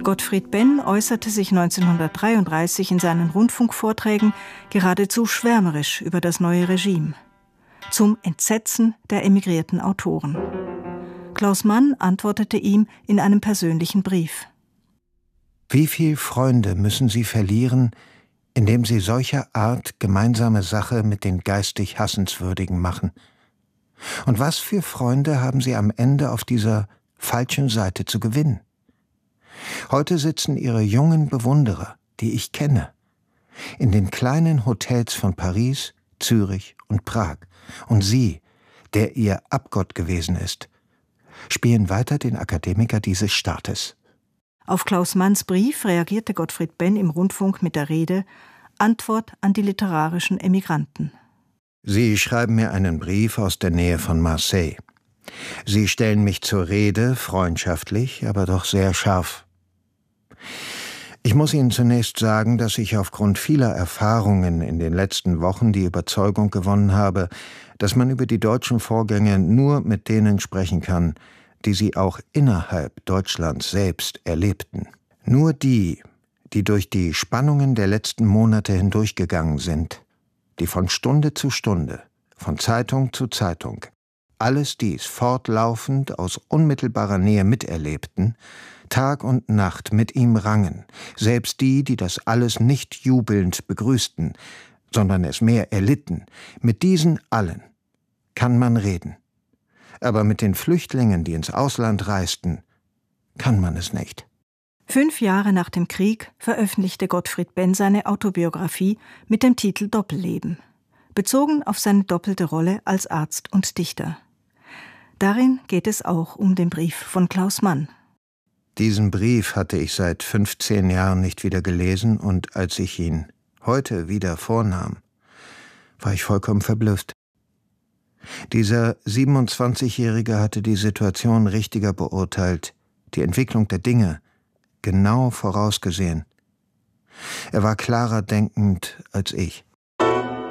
Gottfried Benn äußerte sich 1933 in seinen Rundfunkvorträgen geradezu schwärmerisch über das neue Regime. Zum Entsetzen der emigrierten Autoren. Klaus Mann antwortete ihm in einem persönlichen Brief. Wie viel Freunde müssen Sie verlieren, indem Sie solcher Art gemeinsame Sache mit den geistig Hassenswürdigen machen? Und was für Freunde haben Sie am Ende auf dieser falschen Seite zu gewinnen? Heute sitzen Ihre jungen Bewunderer, die ich kenne, in den kleinen Hotels von Paris, Zürich und Prag. Und Sie, der Ihr Abgott gewesen ist, spielen weiter den Akademiker dieses Staates. Auf Klaus Manns Brief reagierte Gottfried Benn im Rundfunk mit der Rede »Antwort an die literarischen Emigranten«. Sie schreiben mir einen Brief aus der Nähe von Marseille. Sie stellen mich zur Rede, freundschaftlich, aber doch sehr scharf. Ich muss Ihnen zunächst sagen, dass ich aufgrund vieler Erfahrungen in den letzten Wochen die Überzeugung gewonnen habe, dass man über die deutschen Vorgänge nur mit denen sprechen kann, die sie auch innerhalb Deutschlands selbst erlebten. Nur die, die durch die Spannungen der letzten Monate hindurchgegangen sind, die von Stunde zu Stunde, von Zeitung zu Zeitung, alles dies fortlaufend aus unmittelbarer Nähe miterlebten, Tag und Nacht mit ihm rangen, selbst die, die das alles nicht jubelnd begrüßten, sondern es mehr erlitten, mit diesen allen kann man reden. Aber mit den Flüchtlingen, die ins Ausland reisten, kann man es nicht. 5 Jahre nach dem Krieg veröffentlichte Gottfried Benn seine Autobiografie mit dem Titel Doppelleben, bezogen auf seine doppelte Rolle als Arzt und Dichter. Darin geht es auch um den Brief von Klaus Mann. Diesen Brief hatte ich seit 15 Jahren nicht wieder gelesen, und als ich ihn heute wieder vornahm, war ich vollkommen verblüfft. Dieser 27-Jährige hatte die Situation richtiger beurteilt, die Entwicklung der Dinge genau vorausgesehen. Er war klarer denkend als ich.